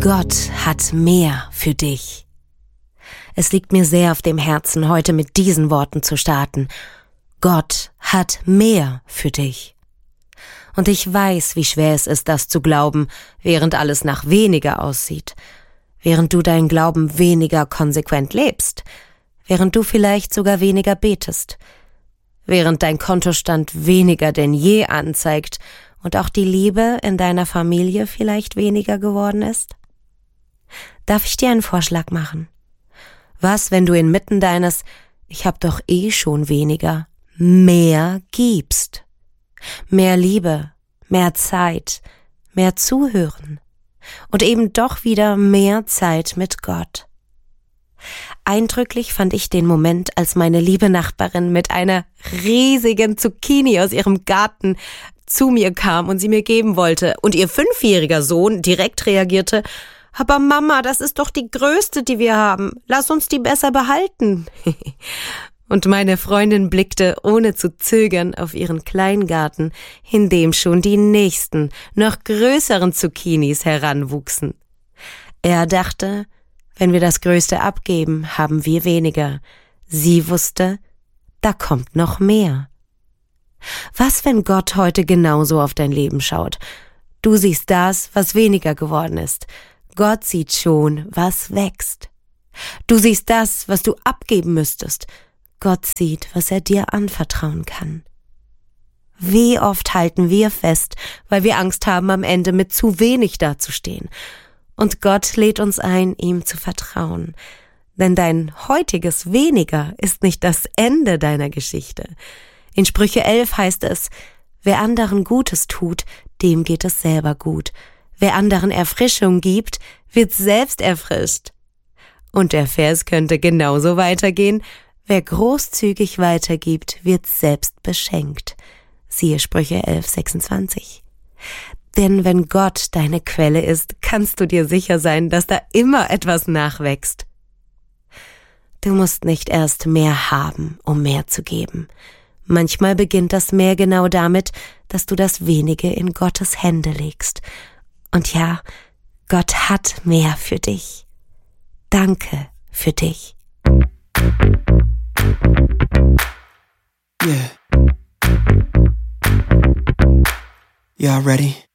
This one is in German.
Gott hat mehr für dich. Es liegt mir sehr auf dem Herzen, heute mit diesen Worten zu starten. Gott hat mehr für dich. Und ich weiß, wie schwer es ist, das zu glauben, während alles nach weniger aussieht, während du deinen Glauben weniger konsequent lebst, während du vielleicht sogar weniger betest, während dein Kontostand weniger denn je anzeigt und auch die Liebe in deiner Familie vielleicht weniger geworden ist? Darf ich dir einen Vorschlag machen? Was, wenn du inmitten deines „Ich hab doch eh schon weniger" mehr gibst? Mehr Liebe, mehr Zeit, mehr Zuhören und eben doch wieder mehr Zeit mit Gott. Eindrücklich fand ich den Moment, als meine liebe Nachbarin mit einer riesigen Zucchini aus ihrem Garten zu mir kam und sie mir geben wollte und ihr 5-jähriger Sohn direkt reagierte: „Aber Mama, das ist doch die größte, die wir haben. Lass uns die besser behalten." Und meine Freundin blickte ohne zu zögern auf ihren Kleingarten, in dem schon die nächsten, noch größeren Zucchinis heranwuchsen. Er dachte, wenn wir das Größte abgeben, haben wir weniger. Sie wusste, da kommt noch mehr. Was, wenn Gott heute genauso auf dein Leben schaut? Du siehst das, was weniger geworden ist. Gott sieht schon, was wächst. Du siehst das, was du abgeben müsstest. Gott sieht, was er dir anvertrauen kann. Wie oft halten wir fest, weil wir Angst haben, am Ende mit zu wenig dazustehen. Und Gott lädt uns ein, ihm zu vertrauen. Denn dein heutiges Weniger ist nicht das Ende deiner Geschichte. In Sprüche 11 heißt es: Wer anderen Gutes tut, dem geht es selber gut. Wer anderen Erfrischung gibt, wird selbst erfrischt. Und der Vers könnte genauso weitergehen: Wer großzügig weitergibt, wird selbst beschenkt. Siehe Sprüche 11,26. Denn wenn Gott deine Quelle ist, kannst du dir sicher sein, dass da immer etwas nachwächst. Du musst nicht erst mehr haben, um mehr zu geben. Manchmal beginnt das Mehr genau damit, dass du das Wenige in Gottes Hände legst. Und ja, Gott hat mehr für dich. Danke für dich. Yeah. Y'all ready?